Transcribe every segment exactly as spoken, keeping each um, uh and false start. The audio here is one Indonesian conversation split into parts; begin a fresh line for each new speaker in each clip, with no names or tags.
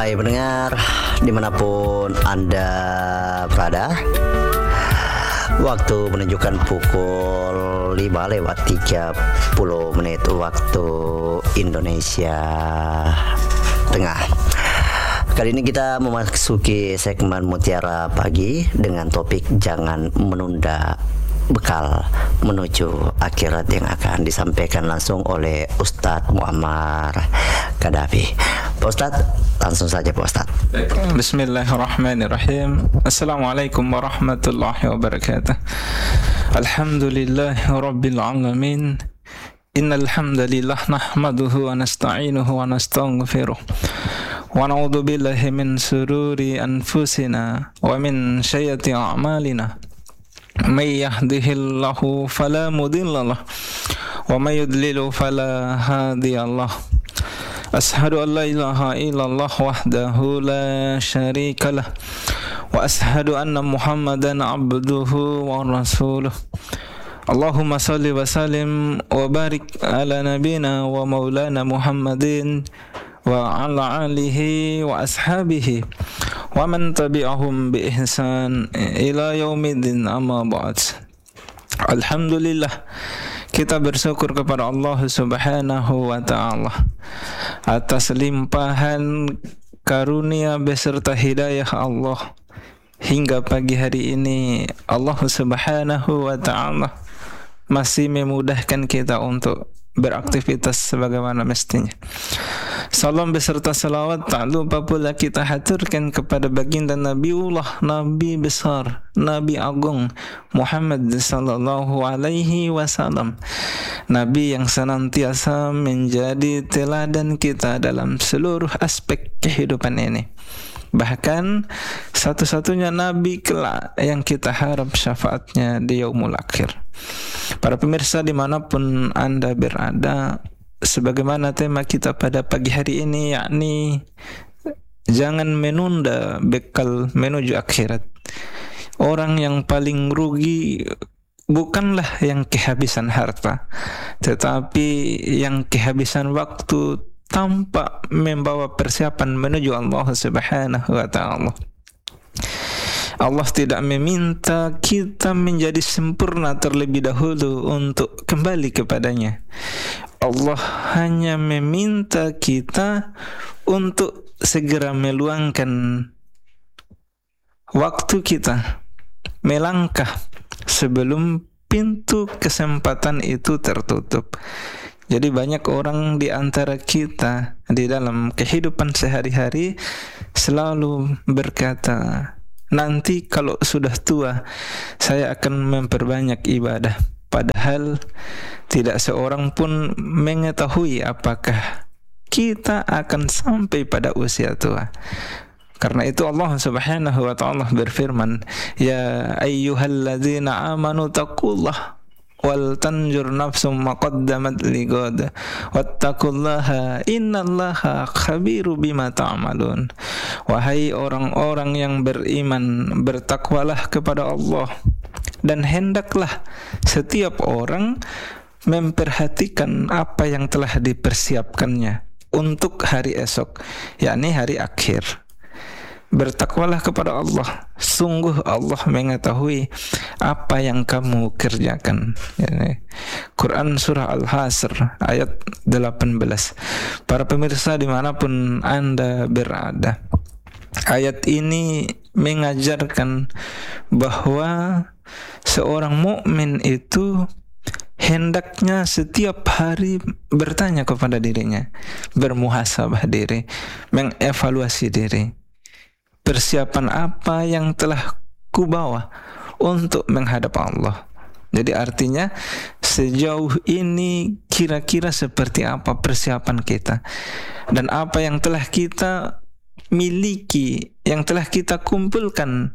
Hai pendengar, dimanapun Anda berada, waktu menunjukkan pukul lima lewat tiga puluh menit waktu Indonesia Tengah. Kali ini kita memasuki segmen Mutiara Pagi dengan topik jangan menunda bekal menuju akhirat yang akan disampaikan langsung oleh Ustadz Muammar Gaddafi. Pak Ustadz, langsung saja Pak Ustadz.
Bismillahirrahmanirrahim. Assalamualaikum warahmatullahi wabarakatuh. Alhamdulillahi rabbil alamin. Innal hamdalillah nahmaduhu wa nasta'inuhu wa nastaghfiruh. Wa na'udzu billahi min sururi anfusina wa min sayyiati a'malina. May yahdihillahu fala mudilla lahu wa may yudlil fala hadiya lahu. Ashhadu an la ilaha illallah wahdahu la syarika lah wa ashhadu anna Muhammadan abduhu wa rasuluh. Allahumma salli wa sallim wa barik ala nabina wa maulana Muhammadin wa ala alihi wa ashabihi wa man tabi'ahum bi ihsan ila yaumiddin, amma ba'd. Alhamdulillah, kita bersyukur kepada Allah Subhanahu wa ta'ala atas limpahan karunia beserta hidayah Allah. Hingga pagi hari ini Allah Subhanahu wa ta'ala masih memudahkan kita untuk beraktivitas sebagaimana mestinya. Salam beserta salawat tak lupa pula kita haturkan kepada baginda Nabiullah, Nabi besar, Nabi agung Muhammad sallallahu alaihi wasallam, Nabi yang senantiasa menjadi teladan kita dalam seluruh aspek kehidupan ini. Bahkan satu-satunya Nabi kelak yang kita harap syafaatnya di yaumul akhir. Para pemirsa dimanapun Anda berada, sebagaimana tema kita pada pagi hari ini, yakni jangan menunda bekal menuju akhirat. Orang yang paling rugi bukanlah yang kehabisan harta, tetapi yang kehabisan waktu tanpa membawa persiapan menuju Allah Subhanahu wa ta'ala. Allah tidak meminta kita menjadi sempurna terlebih dahulu untuk kembali kepadanya. Allah hanya meminta kita untuk segera meluangkan waktu kita, melangkah sebelum pintu kesempatan itu tertutup. Jadi banyak orang di antara kita di dalam kehidupan sehari-hari selalu berkata, nanti kalau sudah tua saya akan memperbanyak ibadah. Padahal tidak seorang pun mengetahui apakah kita akan sampai pada usia tua. Karena itu Allah Subhanahu wa ta'ala berfirman, ya ayyuhalladzina amanu taqullah wal tanjur nafsum ma qaddamat lighad wattaqullaha innallaha khabiru bima ta'malun. Wahai orang-orang yang beriman, bertakwalah kepada Allah, dan hendaklah setiap orang memperhatikan apa yang telah dipersiapkannya untuk hari esok, yakni hari akhir. Bertakwalah kepada Allah, sungguh Allah mengetahui apa yang kamu kerjakan. Quran Surah Al-Hasr ayat delapan belas. Para pemirsa dimanapun Anda berada, ayat ini mengajarkan bahwa seorang mukmin itu hendaknya setiap hari bertanya kepada dirinya, bermuhasabah diri, mengevaluasi diri. Persiapan apa yang telah kubawa untuk menghadap Allah. Jadi artinya sejauh ini kira-kira seperti apa persiapan kita, dan apa yang telah kita miliki, yang telah kita kumpulkan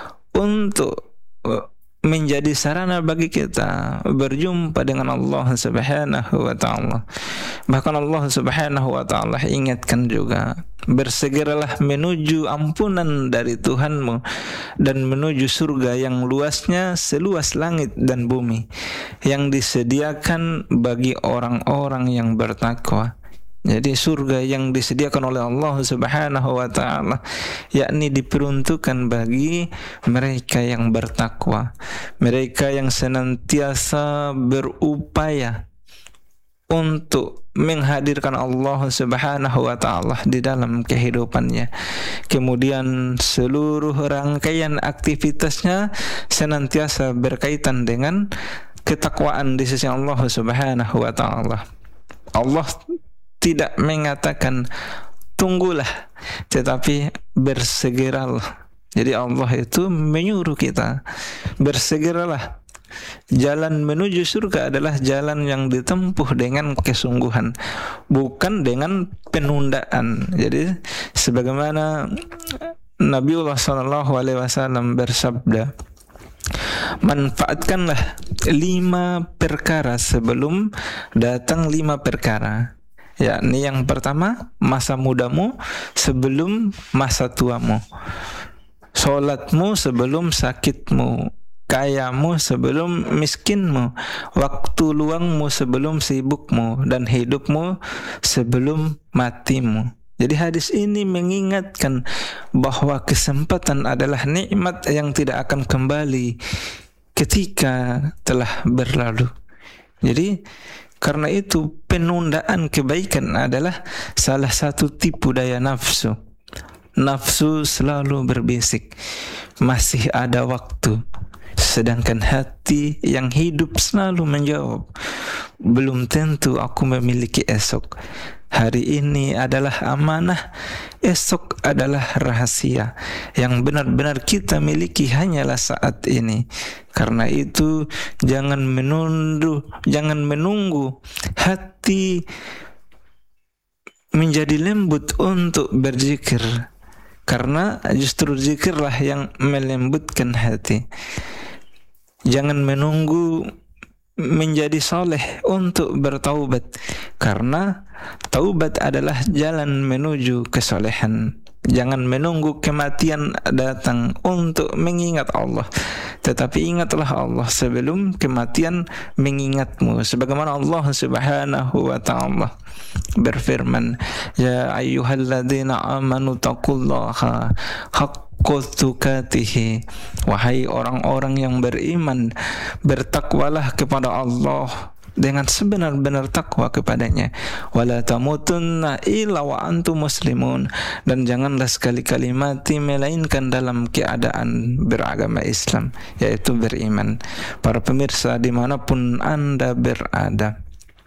untuk menjadi sarana bagi kita berjumpa dengan Allah Subhanahu wa ta'ala. Bahkan Allah Subhanahu wa ta'ala ingatkan juga, bersegeralah menuju ampunan dari Tuhanmu dan menuju surga yang luasnya seluas langit dan bumi, yang disediakan bagi orang-orang yang bertakwa. Jadi surga yang disediakan oleh Allah Subhanahu wa taala yakni diperuntukkan bagi mereka yang bertakwa, mereka yang senantiasa berupaya untuk menghadirkan Allah Subhanahu wa taala di dalam kehidupannya. Kemudian seluruh rangkaian aktivitasnya senantiasa berkaitan dengan ketakwaan di sisi Allah Subhanahu wa taala. Allah tidak mengatakan tunggulah, tetapi bersegeralah. Jadi Allah itu menyuruh kita bersegeralah. Jalan menuju surga adalah jalan yang ditempuh dengan kesungguhan, bukan dengan penundaan. Jadi sebagaimana Nabiullah shallallahu alaihi wasallam bersabda, manfaatkanlah lima perkara sebelum datang lima perkara. Yakni yang pertama, masa mudamu sebelum masa tuamu, solatmu sebelum sakitmu, kayamu sebelum miskinmu, waktu luangmu sebelum sibukmu, dan hidupmu sebelum matimu. Jadi hadis ini mengingatkan bahwa kesempatan adalah nikmat yang tidak akan kembali ketika telah berlalu. Jadi karena itu penundaan kebaikan adalah salah satu tipu daya nafsu. Nafsu selalu berbisik, masih ada waktu. Sedangkan hati yang hidup selalu menjawab, belum tentu aku memiliki esok. Hari ini adalah amanah, esok adalah rahasia. Yang benar-benar kita miliki hanyalah saat ini. Karena itu jangan menunggu, jangan menunggu hati menjadi lembut untuk berzikir. Karena justru zikirlah yang melembutkan hati. Jangan menunggu menjadi soleh untuk bertaubat, karena taubat adalah jalan menuju kesolehan. Jangan menunggu kematian datang untuk mengingat Allah, tetapi ingatlah Allah sebelum kematian mengingatmu. Sebagaimana Allah Subhanahu wa ta'ala berfirman, ya ayyuhalladzina amanu taqullaha haqqa tuqatih, wahai orang-orang yang beriman, bertakwalah kepada Allah dengan sebenar-benar takwa kepadanya. Wala tamutunna illa wa antum muslimun, dan janganlah sekali-kali mati melainkan dalam keadaan beragama Islam, yaitu beriman. Para pemirsa dimanapun Anda berada,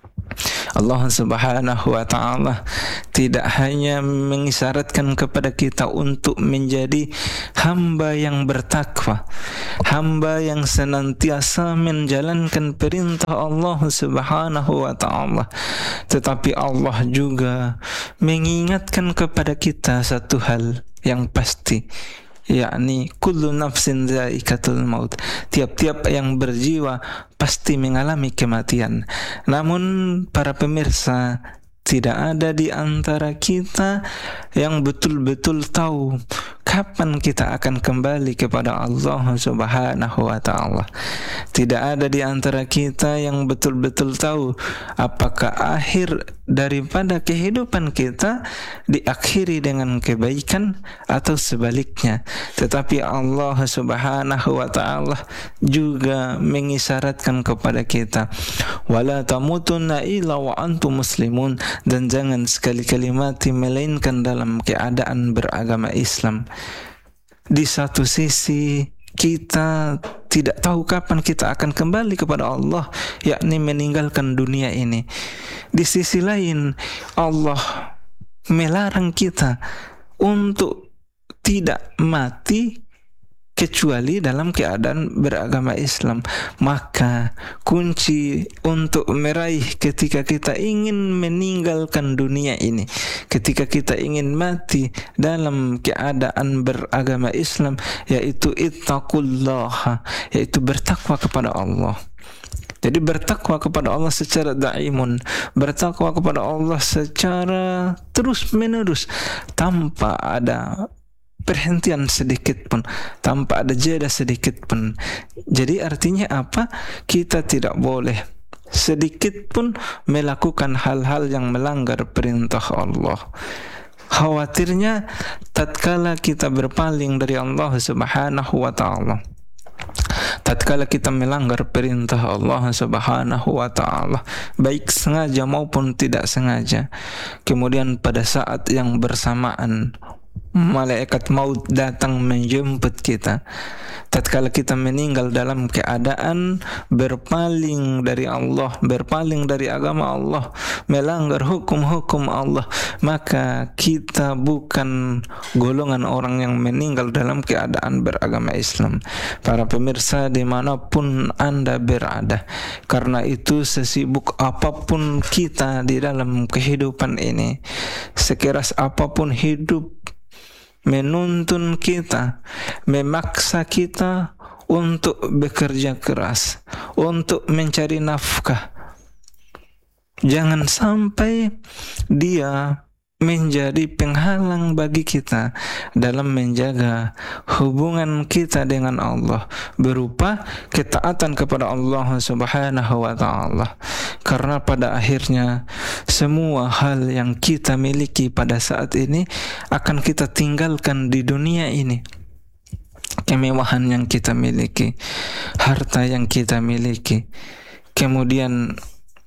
Allah Subhanahu wa ta'ala tidak hanya mengisyaratkan kepada kita untuk menjadi hamba yang bertakwa, hamba yang senantiasa menjalankan perintah Allah Subhanahu wa ta'ala, tetapi Allah juga mengingatkan kepada kita satu hal yang pasti, yakni kullu nafsin dha'iqatul maut, tiap-tiap yang berjiwa pasti mengalami kematian. Namun para pemirsa, tidak ada di antara kita yang betul-betul tahu kapan kita akan kembali kepada Allah Subhanahu wa ta'ala. Tidak ada di antara kita yang betul-betul tahu apakah akhir daripada kehidupan kita diakhiri dengan kebaikan atau sebaliknya. Tetapi Allah Subhanahu wa ta'ala juga mengisyaratkan kepada kita, wala tamutunna illa wa antum muslimun, dan jangan sekali-kali mati melainkan dalam keadaan beragama Islam. Di satu sisi kita tidak tahu kapan kita akan kembali kepada Allah, yakni meninggalkan dunia ini. Di sisi lain Allah melarang kita untuk tidak mati kecuali dalam keadaan beragama Islam. Maka kunci untuk meraih ketika kita ingin meninggalkan dunia ini, ketika kita ingin mati dalam keadaan beragama Islam, yaitu ittaqullah, yaitu bertakwa kepada Allah. Jadi bertakwa kepada Allah secara daimun, bertakwa kepada Allah secara terus menerus, tanpa ada perhentian sedikit pun, tanpa ada jeda sedikit pun. Jadi artinya apa? Kita tidak boleh sedikit pun melakukan hal-hal yang melanggar perintah Allah. Khawatirnya tatkala kita berpaling dari Allah Subhanahu wa taala, tatkala kita melanggar perintah Allah Subhanahu wa taala, baik sengaja maupun tidak sengaja, kemudian pada saat yang bersamaan malaikat maut datang menjemput kita, tatkala kita meninggal dalam keadaan berpaling dari Allah, berpaling dari agama Allah, melanggar hukum-hukum Allah, maka kita bukan golongan orang yang meninggal dalam keadaan beragama Islam. Para pemirsa dimanapun Anda berada, karena itu sesibuk apapun kita di dalam kehidupan ini, sekeras apapun hidup menuntun kita, memaksa kita untuk bekerja keras, untuk mencari nafkah, jangan sampai dia menjadi penghalang bagi kita dalam menjaga hubungan kita dengan Allah berupa ketaatan kepada Allah Subhanahu wa taala. Karena pada akhirnya semua hal yang kita miliki pada saat ini akan kita tinggalkan di dunia ini. Kemewahan yang kita miliki, harta yang kita miliki, kemudian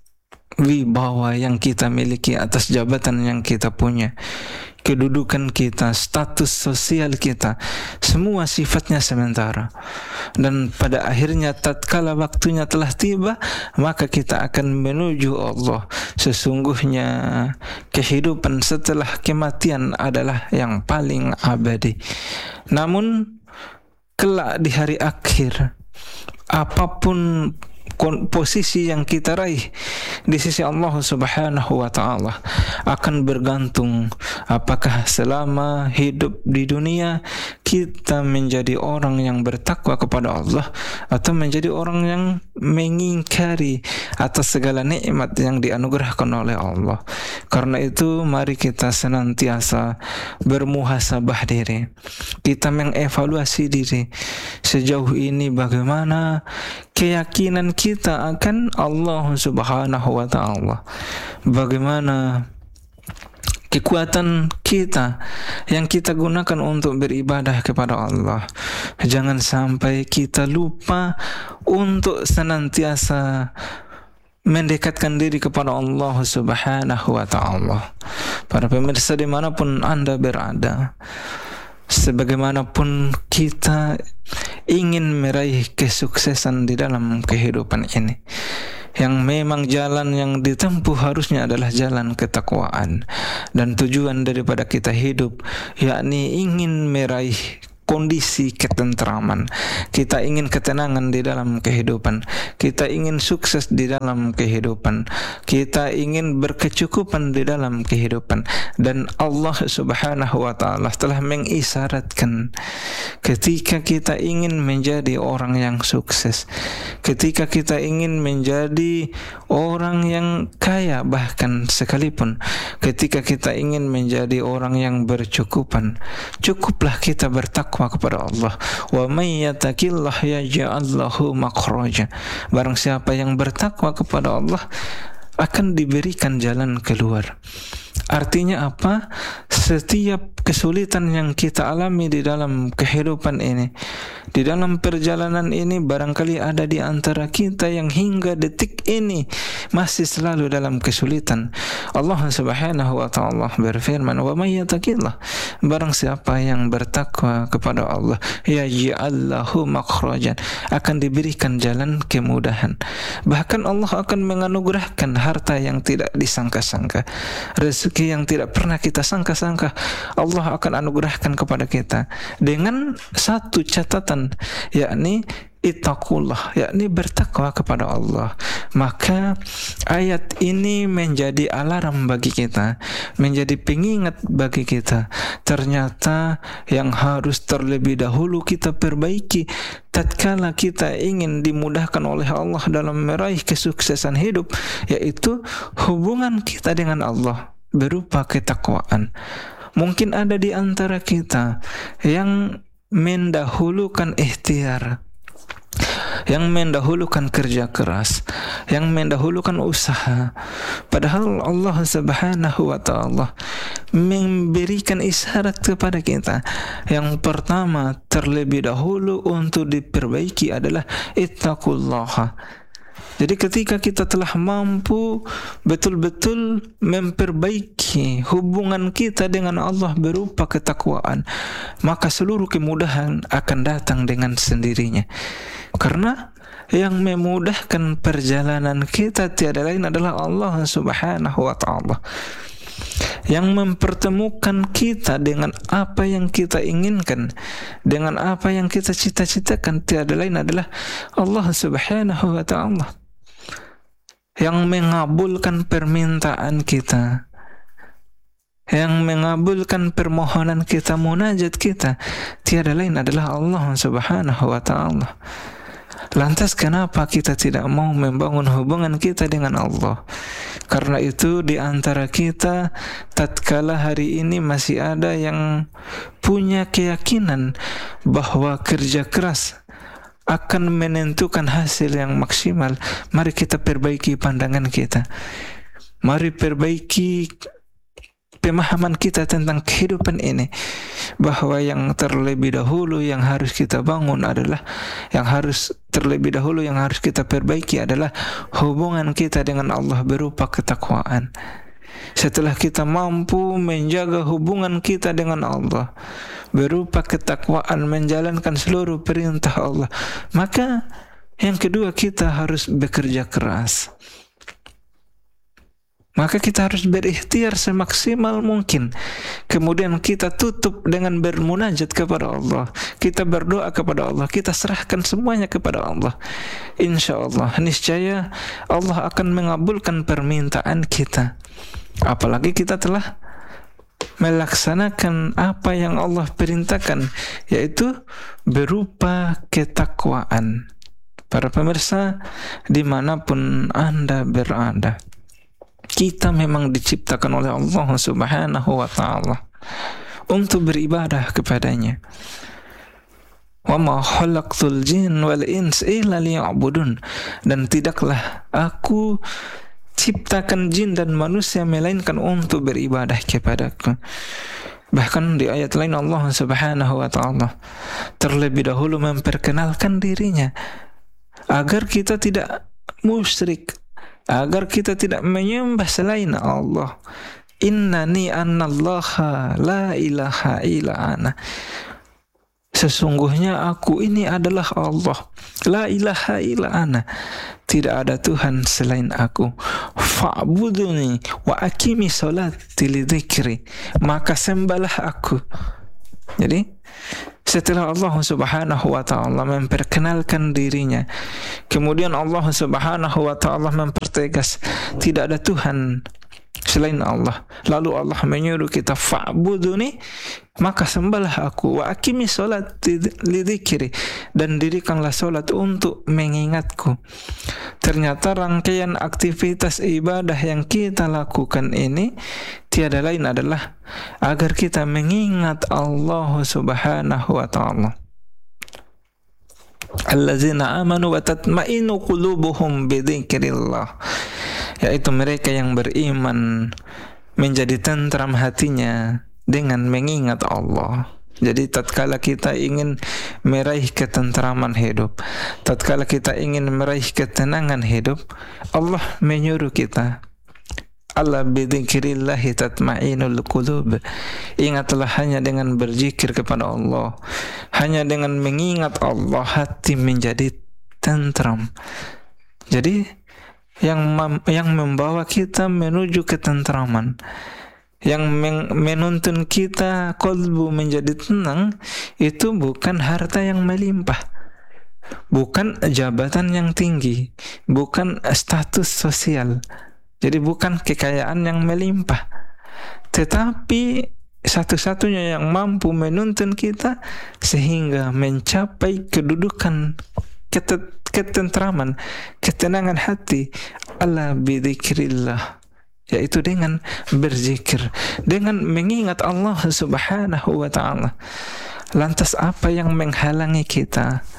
wibawa yang kita miliki atas jabatan yang kita punya, kedudukan kita, status sosial kita, semua sifatnya sementara. Dan pada akhirnya tatkala waktunya telah tiba, maka kita akan menuju Allah. Sesungguhnya kehidupan setelah kematian adalah yang paling abadi. Namun kelak di hari akhir, apapun posisi yang kita raih di sisi Allah Subhanahu wa taala akan bergantung apakah selama hidup di dunia kita menjadi orang yang bertakwa kepada Allah atau menjadi orang yang mengingkari atas segala nikmat yang dianugerahkan oleh Allah. Karena itu mari kita senantiasa bermuhasabah diri, kita mengevaluasi diri sejauh ini bagaimana keyakinan kita akan Allah Subhanahu wa taala, bagaimana kekuatan kita yang kita gunakan untuk beribadah kepada Allah. Jangan sampai kita lupa untuk senantiasa mendekatkan diri kepada Allah Subhanahu wa ta'ala. Para pemirsa dimanapun Anda berada, sebagaimanapun kita ingin meraih kesuksesan di dalam kehidupan ini, yang memang jalan yang ditempuh harusnya adalah jalan ketakwaan, dan tujuan daripada kita hidup yakni ingin meraih kondisi ketentraman. Kita ingin ketenangan di dalam kehidupan, kita ingin sukses di dalam kehidupan, kita ingin berkecukupan di dalam kehidupan. Dan Allah Subhanahu wa ta'ala telah mengisyaratkan ketika kita ingin menjadi orang yang sukses, ketika kita ingin menjadi orang yang kaya, bahkan sekalipun ketika kita ingin menjadi orang yang bercukupan, cukuplah kita bertakwa kepada Allah. Wa may yattaqillah yaj'al lahu makhraja. Barang siapa yang bertakwa kepada Allah akan diberikan jalan keluar. Artinya apa? Setiap kesulitan yang kita alami di dalam kehidupan ini, di dalam perjalanan ini, barangkali ada di antara kita yang hingga detik ini masih selalu dalam kesulitan. Allah Subhanahu wa ta'ala berfirman, wa may yattaqillah, barang siapa yang bertakwa kepada Allah, yaj'al lahu makhrajan, akan diberikan jalan kemudahan. Bahkan Allah akan menganugerahkan harta yang tidak disangka-sangka, rezeki yang tidak pernah kita sangka-sangka, Allah akan anugerahkan kepada kita dengan satu catatan, yakni ittaqullah, yakni bertakwa kepada Allah. Maka ayat ini menjadi alarm bagi kita, menjadi pengingat bagi kita. Ternyata yang harus terlebih dahulu kita perbaiki tatkala kita ingin dimudahkan oleh Allah dalam meraih kesuksesan hidup, yaitu hubungan kita dengan Allah berupa ketakwaan. Mungkin ada di antara kita yang mendahulukan ikhtiar, yang mendahulukan kerja keras, yang mendahulukan usaha. Padahal Allah Subhanahu wa ta'ala memberikan isyarat kepada kita. Yang pertama, terlebih dahulu untuk diperbaiki adalah ittaqullaha. Jadi ketika kita telah mampu betul-betul memperbaiki hubungan kita dengan Allah berupa ketakwaan, maka seluruh kemudahan akan datang dengan sendirinya. Karena yang memudahkan perjalanan kita tiada lain adalah Allah Subhanahu wa ta'ala. Yang mempertemukan kita dengan apa yang kita inginkan, dengan apa yang kita cita-citakan, tiada lain adalah Allah Subhanahu wa ta'ala. Yang mengabulkan permintaan kita, yang mengabulkan permohonan kita, munajat kita, tiada lain adalah Allah Subhanahu wa ta'ala. Lantas kenapa kita tidak mau membangun hubungan kita dengan Allah? Karena itu di antara kita tatkala hari ini masih ada yang punya keyakinan bahwa kerja keras akan menentukan hasil yang maksimal, mari kita perbaiki pandangan kita. Mari perbaiki pemahaman kita tentang kehidupan ini, bahwa yang terlebih dahulu yang harus kita bangun adalah, yang harus terlebih dahulu yang harus kita perbaiki adalah hubungan kita dengan Allah berupa ketakwaan. Setelah kita mampu menjaga hubungan kita dengan Allah berupa ketakwaan, menjalankan seluruh perintah Allah, maka yang kedua kita harus bekerja keras. Maka kita harus berikhtiar semaksimal mungkin. Kemudian kita tutup dengan bermunajat kepada Allah. Kita berdoa kepada Allah. Kita serahkan semuanya kepada Allah. Insya Allah, niscaya Allah akan mengabulkan permintaan kita. Apalagi kita telah melaksanakan apa yang Allah perintahkan, yaitu berupa ketakwaan. Para pemirsa, dimanapun Anda berada, kita memang diciptakan oleh Allah Subhanahu wa ta'ala untuk beribadah kepadanya. Wa ma khalaqtul jin wal ins illa liya'budun. Dan tidaklah aku ciptakan jin dan manusia melainkan untuk beribadah kepadaku. Bahkan di ayat lain Allah Subhanahu wa ta'ala terlebih dahulu memperkenalkan dirinya agar kita tidak musyrik, agar kita tidak menyembah selain Allah. Innani annallaha la ilaha illa ana. Sesungguhnya aku ini adalah Allah. La ilaha illa ana. Tidak ada Tuhan selain aku. Fa'buduni wa aqimi sholati li dzikri. Maka sembahlah aku. Jadi setelah Allah Subhanahu wa ta'ala memperkenalkan dirinya, kemudian Allah Subhanahu wa ta'ala mempertegas tidak ada Tuhan selain Allah, lalu Allah menyuruh kita fa'buduni, maka sembahlah aku, wa aqimi sholati li dzikri, dan dirikanlah salat untuk mengingatku. Ternyata rangkaian aktivitas ibadah yang kita lakukan ini tiada lain adalah agar kita mengingat Allah Subhanahu wa ta'ala. Allazina amanu wa tatma'innu qulubuhum bi dzikrillah, yaitu mereka yang beriman menjadi tentram hatinya dengan mengingat Allah. Jadi tatkala kita ingin meraih ketentraman hidup, tatkala kita ingin meraih ketenangan hidup, Allah menyuruh kita, ala bidzikrillahi tatma'innul qulub. Ingatlah hanya dengan berzikir kepada Allah, hanya dengan mengingat Allah hati menjadi tentram. Jadi yang mem- yang membawa kita menuju ketentraman, yang men- menuntun kita qalbu menjadi tenang, itu bukan harta yang melimpah, bukan jabatan yang tinggi, bukan status sosial. Jadi bukan kekayaan yang melimpah, tetapi satu-satunya yang mampu menuntun kita sehingga mencapai kedudukan ketet- ketentraman, ketenangan hati, ala bidzikrillah, yaitu dengan berzikir, dengan mengingat Allah Subhanahu wa ta'ala. Lantas apa yang menghalangi kita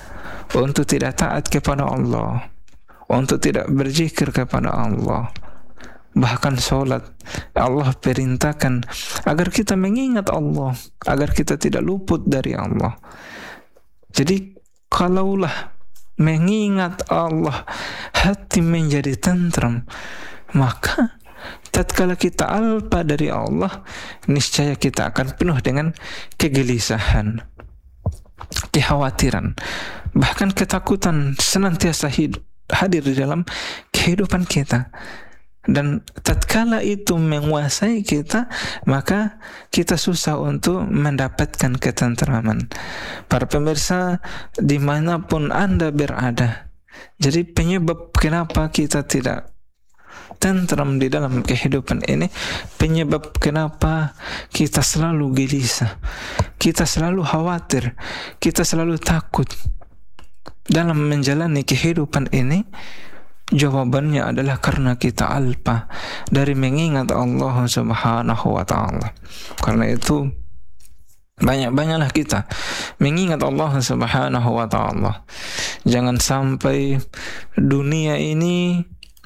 untuk tidak taat kepada Allah, untuk tidak berzikir kepada Allah. Bahkan sholat, Allah perintahkan agar kita mengingat Allah, agar kita tidak luput dari Allah. Jadi kalaulah mengingat Allah hati menjadi tentram, maka tatkala kita alpa dari Allah, niscaya kita akan penuh dengan kegelisahan, kekhawatiran, bahkan ketakutan senantiasa hidup, hadir di dalam kehidupan kita. Dan tatkala itu menguasai kita, maka kita susah untuk mendapatkan ketentraman. Para pemirsa, dimanapun Anda berada, jadi penyebab kenapa kita tidak tentram di dalam kehidupan ini, penyebab kenapa kita selalu gelisah, kita selalu khawatir, kita selalu takut dalam menjalani kehidupan ini, jawabannya adalah karena kita alpa dari mengingat Allah Subhanahu wa ta'ala. Karena itu banyak-banyaklah kita mengingat Allah Subhanahu wa ta'ala. Jangan sampai dunia ini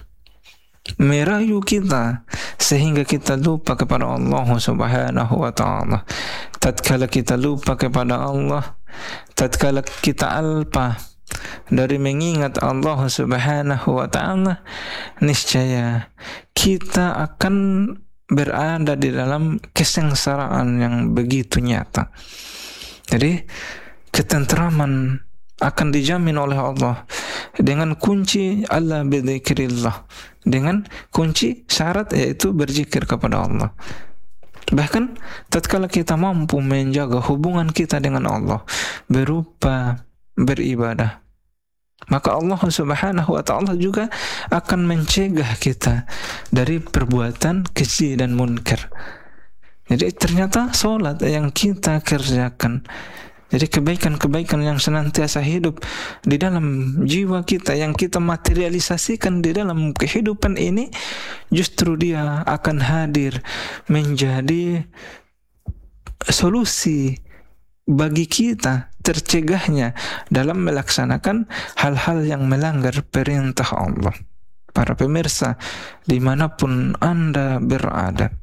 merayu kita sehingga kita lupa kepada Allah Subhanahu wa ta'ala. Tatkala kita lupa kepada Allah, tatkala kita alpa dari mengingat Allah Subhanahu wa ta'ala, niscaya kita akan berada di dalam kesengsaraan yang begitu nyata. Jadi ketentraman akan dijamin oleh Allah dengan kunci Allah bidzikrillah, dengan kunci syarat yaitu berzikir kepada Allah. Bahkan tatkala kita mampu menjaga hubungan kita dengan Allah berupa beribadah, maka Allah Subhanahu wa ta'ala juga akan mencegah kita dari perbuatan keji dan munkar. Jadi ternyata sholat yang kita kerjakan, jadi kebaikan-kebaikan yang senantiasa hidup di dalam jiwa kita, yang kita materialisasikan di dalam kehidupan ini, justru dia akan hadir menjadi solusi bagi kita tercegahnya dalam melaksanakan hal-hal yang melanggar perintah Allah. Para pemirsa, dimanapun Anda berada,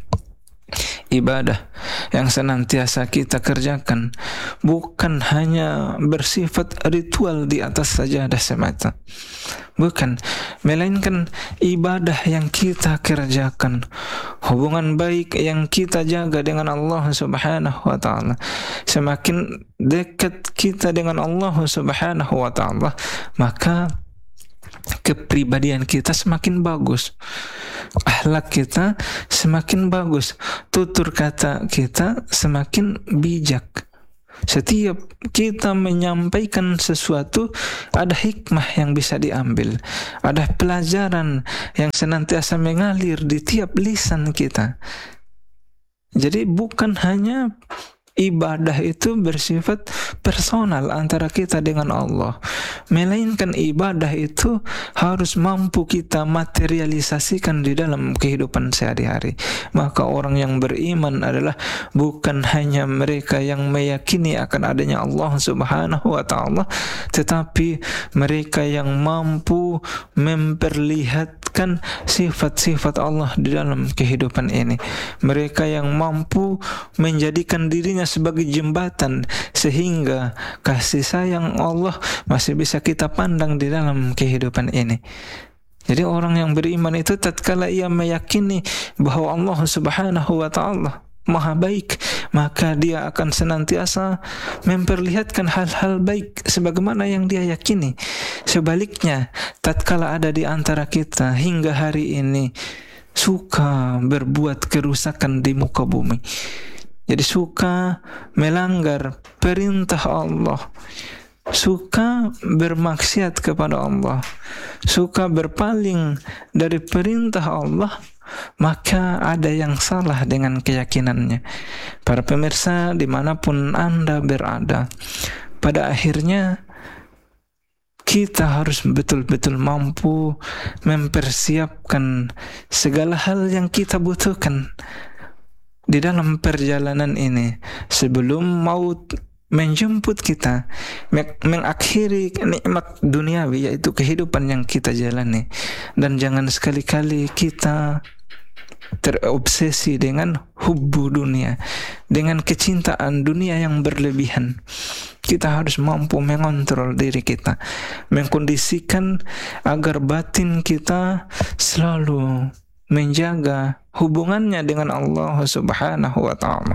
ibadah yang senantiasa kita kerjakan bukan hanya bersifat ritual di atas sajadah semata, bukan, melainkan ibadah yang kita kerjakan, hubungan baik yang kita jaga dengan Allah Subhanahu wa ta'ala. Semakin dekat kita dengan Allah Subhanahu wa ta'ala, maka kepribadian kita semakin bagus, akhlak kita semakin bagus, tutur kata kita semakin bijak. Setiap kita menyampaikan sesuatu, ada hikmah yang bisa diambil, ada pelajaran yang senantiasa mengalir di tiap lisan kita. Jadi bukan hanya ibadah itu bersifat personal antara kita dengan Allah, melainkan ibadah itu harus mampu kita materialisasikan di dalam kehidupan sehari-hari. Maka orang yang beriman adalah bukan hanya mereka yang meyakini akan adanya Allah Subhanahu wa ta'ala, tetapi mereka yang mampu memperlihatkan sifat-sifat Allah di dalam kehidupan ini. Mereka yang mampu menjadikan dirinya sebagai jembatan sehingga kasih sayang Allah masih bisa kita pandang di dalam kehidupan ini. Jadi orang yang beriman itu tatkala ia meyakini bahwa Allah Subhanahu wa ta'ala Maha baik, maka dia akan senantiasa memperlihatkan hal-hal baik sebagaimana yang dia yakini. Sebaliknya, tatkala ada di antara kita hingga hari ini suka berbuat kerusakan di muka bumi, jadi suka melanggar perintah Allah, suka bermaksiat kepada Allah, suka berpaling dari perintah Allah, maka ada yang salah dengan keyakinannya. Para pemirsa, dimanapun Anda berada, pada akhirnya kita harus betul-betul mampu mempersiapkan segala hal yang kita butuhkan di dalam perjalanan ini sebelum maut menjemput kita, mengakhiri nikmat duniawi, yaitu kehidupan yang kita jalani. Dan jangan sekali-kali kita terobsesi dengan hubbu dunia, dengan kecintaan dunia yang berlebihan. Kita harus mampu mengontrol diri kita, mengkondisikan agar batin kita selalu menjaga hubungannya dengan Allah Subhanahu wa ta'ala.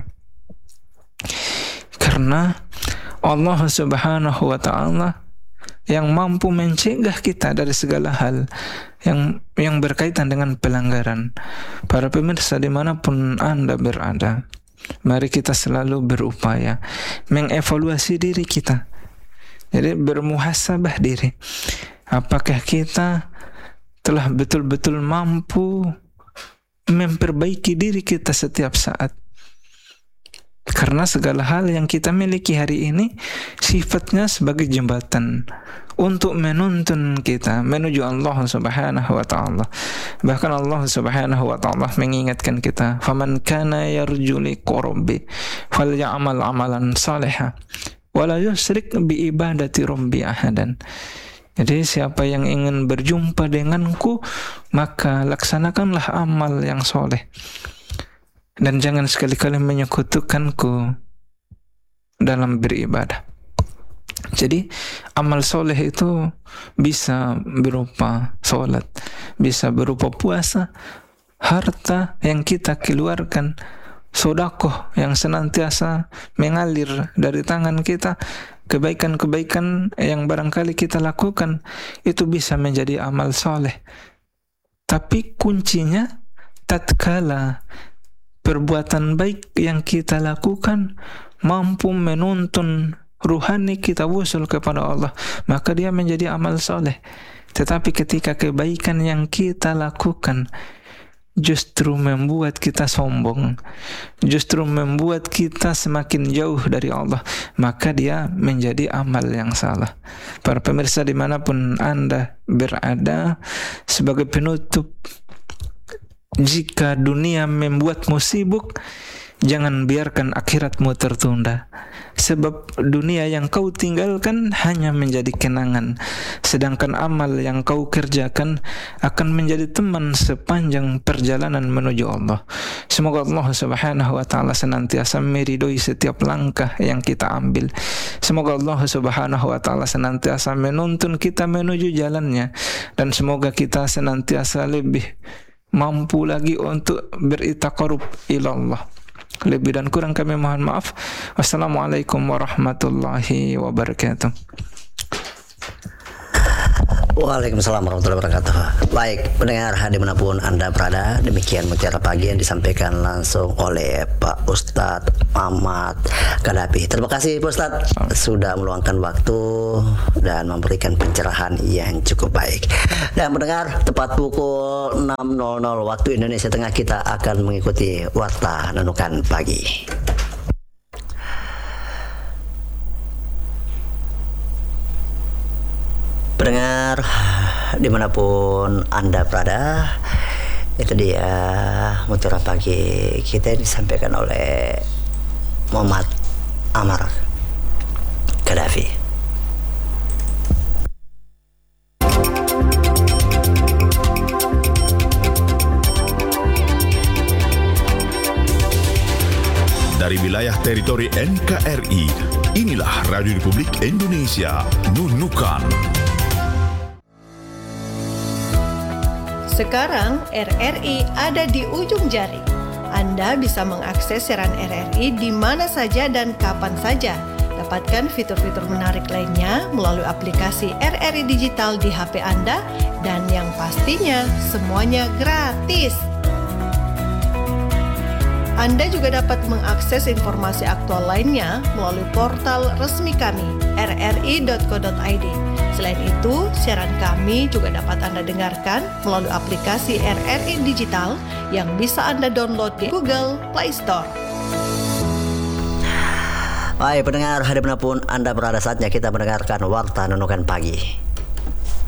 Karena Allah Subhanahu wa ta'ala yang mampu mencegah kita dari segala hal yang yang berkaitan dengan pelanggaran. Para pemirsa dimanapun Anda berada, mari kita selalu berupaya mengevaluasi diri kita. Jadi bermuhasabah diri. Apakah kita telah betul-betul mampu memperbaiki diri kita setiap saat? Karena segala hal yang kita miliki hari ini sifatnya sebagai jembatan untuk menuntun kita menuju Allah Subhanahu wa ta'ala. Bahkan Allah Subhanahu wa ta'ala mengingatkan kita, "Faman kana yarju liqa rabbi falya'mal 'amalan shalihan wa la yusyrik bi ibadati rabbi ahadan." Jadi siapa yang ingin berjumpa denganku, maka laksanakanlah amal yang soleh, dan jangan sekali-kali menyekutukanku dalam beribadah. Jadi amal soleh itu bisa berupa sholat, bisa berupa puasa, harta yang kita keluarkan, sedekah yang senantiasa mengalir dari tangan kita, kebaikan-kebaikan yang barangkali kita lakukan, itu bisa menjadi amal soleh. Tapi kuncinya tatkala perbuatan baik yang kita lakukan mampu menuntun ruhani kita wusul kepada Allah, maka dia menjadi amal soleh. Tetapi ketika kebaikan yang kita lakukan justru membuat kita sombong, justru membuat kita semakin jauh dari Allah, maka dia menjadi amal yang salah. Para pemirsa dimanapun Anda berada, sebagai penutup, jika dunia membuatmu sibuk, jangan biarkan akhiratmu tertunda. Sebab dunia yang kau tinggalkan hanya menjadi kenangan, sedangkan amal yang kau kerjakan akan menjadi teman sepanjang perjalanan menuju Allah. Semoga Allah Subhanahu wa ta'ala senantiasa meridhoi setiap langkah yang kita ambil. Semoga Allah Subhanahu wa ta'ala senantiasa menuntun kita menuju jalannya, dan semoga kita senantiasa lebih mampu lagi untuk beritaqarrub ila Allah. Lebih dan kurang kami mohon maaf. Wassalamualaikum warahmatullahi wabarakatuh.
Waalaikumsalam warahmatullahi wabarakatuh. Baik, pendengar dimanapun Anda berada, demikian Mutiara Pagi yang disampaikan langsung oleh Pak Ustadz Ahmad Qadhafi. Terima kasih Pak Ustadz sudah meluangkan waktu dan memberikan pencerahan yang cukup baik. Dan pendengar, tepat pukul enam nol nol waktu Indonesia Tengah kita akan mengikuti Warta Nunukan Pagi. Pendengar dimanapun Anda berada, itu dia Mutiara Pagi kita disampaikan oleh Muhammad Amar Qadhafi.
Dari wilayah teritori N K R I, inilah Radio Republik Indonesia Nunukan.
Sekarang R R I ada di ujung jari. Anda bisa mengakses siaran R R I di mana saja dan kapan saja. Dapatkan fitur-fitur menarik lainnya melalui aplikasi R R I Digital di H P Anda, dan yang pastinya semuanya gratis. Anda juga dapat mengakses informasi aktual lainnya melalui portal resmi kami r r i dot co dot i d. Selain itu, siaran kami juga dapat Anda dengarkan melalui aplikasi R R I Digital yang bisa Anda download di Google Play Store.
Baik pendengar, dimanapun Anda berada, saatnya kita mendengarkan Warta Nunukan Pagi.